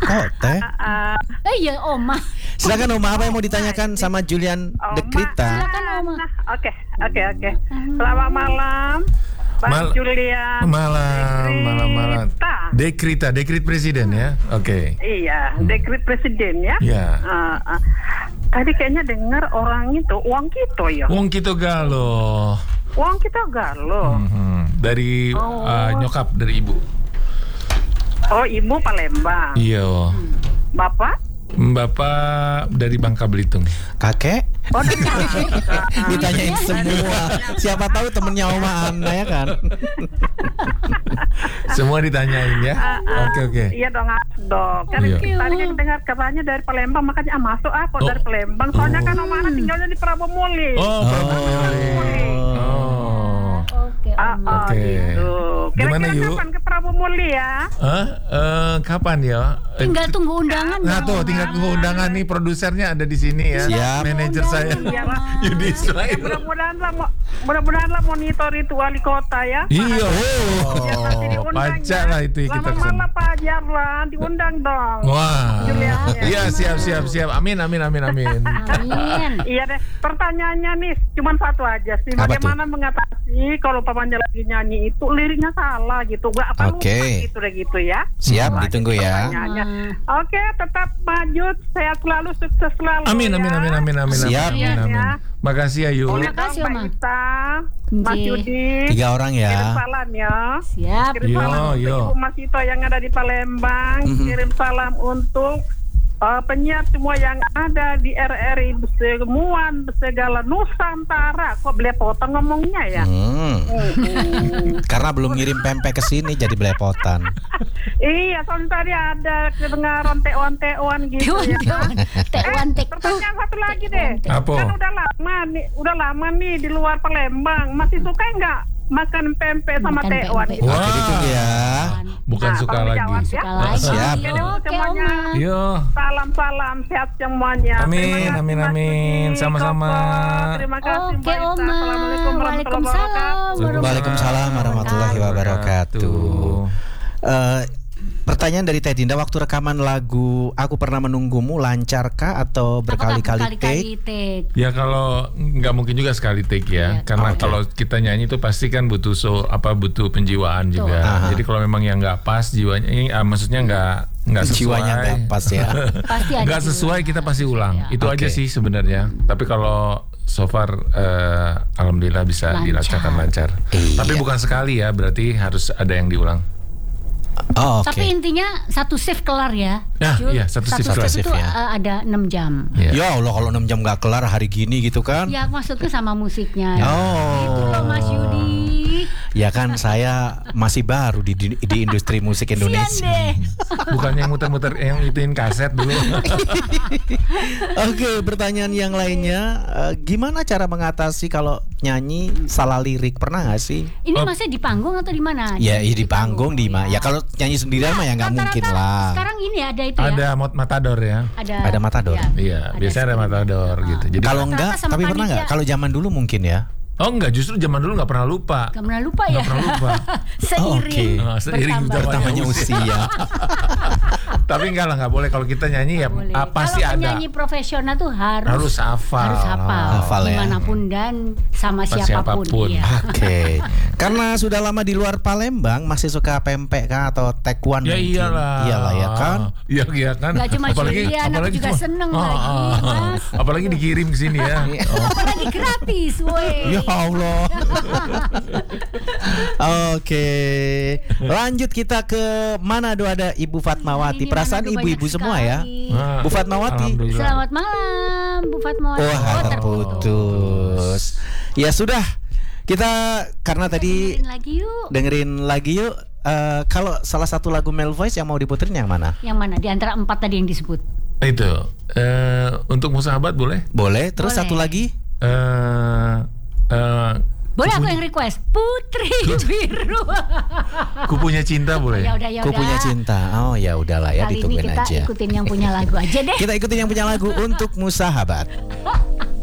Kok teh? Iya Oma. Silakan Oma, apa yang mau ditanyakan sama Julian Dekrita? Silakan Oma. Oke. Selamat malam, Bang Julian. Malam. Dekrit presiden ya. Oke. Iya, dekrit presiden ya. Ya. Tadi kayaknya dengar orang itu uang kita ya. Wong kita galo. Uang kita galo. Dari nyokap dari ibu. Oh, ibu Palembang. Iya. Bapak dari Bangka Belitung. Kakek? Oh, dari Ditanyain semua. Siapa tahu temennya Oma Anda ya kan? Semua ditanyain ya. Oke. Iya dong, Kan Iya. tadi kan dengar katanya dari Palembang, makanya masuk kok dari Palembang. Soalnya kan Om Ana tinggalnya di Prabomuli. Oke Oma. Oke. Gitu. Gimana, Kira-kira Yu? kapan ke Prabomuli ya? Kapan ya? Tinggal tunggu undangan. Nah dong, tuh Oma. tinggal tunggu undangan nih, produsernya ada di sini ya. Siap. Manajer saya Iyalah. Yudi Ismail. Mudah-mudahan lah monitor itu wali kota ya. Iya. Ya, pasti diundang Pajak ya. lah itu kita Selamat kesana. malam Pak Jarlan, diundang dong. Wah. Julian, ya. Iya siap. Amin. Amin. Iya deh, pertanyaannya nih cuma satu aja sih. Apa Bagaimana mengatasi kalau pamannya lagi nyanyi itu liriknya salah gitu, gak apa Oke. lupa gitu deh gitu ya. Siap, ditunggu ya. Pertanyaannya. Oke, tetap maju, sehat selalu, sukses selalu. Amin. Siap. Amin. Ya. Makasih ya Yu. Boleh Makasih, dong, Oma. Mbak Ita, Mas Nggih. Yudi. 3 orang Kirim ya. salam ya. Siap. Kirim salam untuk Ibu Mas Ito yang ada di Palembang. Kirim salam untuk penyiar semua yang ada di RRI semua segala Nusantara. Kok belepotan ngomongnya ya? Karena belum ngirim pempek ke sini jadi belepotan. Iya, soalnya tadi ada kedengaran tewan gitu ya. Tewan tek tuh. Pertanyaan satu lagi deh. Apa? Kan udah lama nih di luar Palembang. Masih suka nggak makan pempek sama Makan tewan? pempek. Gitu? Wah. Oke, ditunggu ya. Bukan Nah, suka tolong lagi. jawab ya. Suka lagi. Siap. Oke Semuanya. Oma. Yo. Salam sehat semuanya. Amin, Terima kasih, amin, Mas amin. Budi, Sama-sama. Koko. Terima kasih Oke Mbak Ita. Oma. Assalamualaikum warahmatullahi wabarakatuh. Waalaikumsalam warahmatullahi wabarakatuh. Pertanyaan dari Teh Dinda, waktu rekaman lagu Aku Pernah Menunggumu lancarkah atau berkali-kali take? Ya kalau nggak mungkin juga sekali take ya, Iya. karena kalau kita nyanyi itu pasti kan butuh butuh penjiwaan juga. Aha. Jadi kalau memang yang nggak pas jiwanya, maksudnya nggak sesuai, Jiwanya nggak pas ya. Pasti ada nggak sesuai kita pasti ulang. Ya. Itu Oke. aja sih sebenarnya. Tapi kalau so far alhamdulillah bisa Lancar. dilancarkan lancar. Iya. Tapi bukan sekali ya, berarti harus ada yang diulang. Oh, oke. Tapi intinya satu shift kelar ya. Nah, Jul. iya, satu shift kelar. itu ya. ada 6 jam. Ya. Ya Allah, kalau 6 jam gak kelar hari gini gitu kan. Ya maksudnya sama musiknya. Oh. Itu loh Mas Yudi. Ya kan saya masih baru di industri musik Sian Indonesia. deh. Bukannya yang muter-muter yang ituin kaset dulu. Oke, pertanyaan yang lainnya, gimana cara mengatasi kalau nyanyi salah lirik? Pernah gak sih? Ini maksudnya di panggung atau di mana? Ya, di panggung di ya. ya kalau nyanyi sendirian mah ya nggak mungkin Rata-rata lah. Sekarang ini ada itu ya. Ada matador ya. Ada matador. Iya, biasanya ada matador gitu. Jadi Kalau Rata-rata enggak, sama tapi pernah panitia. nggak? Kalau zaman dulu mungkin ya. oh enggak, justru zaman dulu nggak pernah lupa. Gak pernah lupa ya. Nggak pernah lupa. Seiring Seiring Bertambahnya usia. Tapi enggak lah, nggak boleh kalau kita nyanyi ya Boleh. pasti Kalau ada. penyanyi profesional tuh harus hafal. Hafal ya. dimanapun dan sama siapapun. siapapun. Iya. Oke. Karena sudah lama di luar Palembang, masih suka pempek kan atau taekwondo Ya mungkin? iyalah. Iyalah ya kan. Iya kan. Nggak cuma Julian, aku juga seneng lagi, Mas. Apalagi dikirim ke sini ya. Apalagi gratis, woi. Ya Allah. Oke. Lanjut kita ke Manado, ada Ibu Fatmawati. Ini Perasaan Manado ibu-ibu banyak semua ya. sekali. Nah, Bu Fatmawati. alhamdulillah. Selamat malam, Bu Fatmawati. Oh, terputus. Ya sudah. Kita karena tadi Dengerin lagi yuk. kalau salah satu lagu Male Voice yang mau diputerin yang mana? Yang mana? Di antara 4 tadi yang disebut. Itu untuk musahabat boleh? Boleh. Terus Boleh. satu lagi? Boleh aku yang request. Putri Biru. Ku Punya Cinta boleh? Ya udah. Ku Punya Cinta. Oh ya udahlah ya, Kali ini ditungguin kita aja. ikutin yang punya lagu aja deh. Kita ikutin yang punya lagu untuk Musahabat.